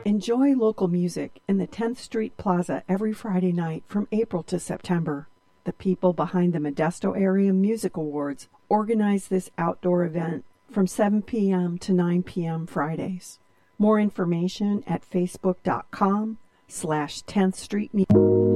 Enjoy local music in the 10th Street Plaza every Friday night from April to September. The people behind the Modesto Area Music Awards organize this outdoor event from 7 p.m. to 9 p.m. Fridays. More information at facebook.com/10th Street Music.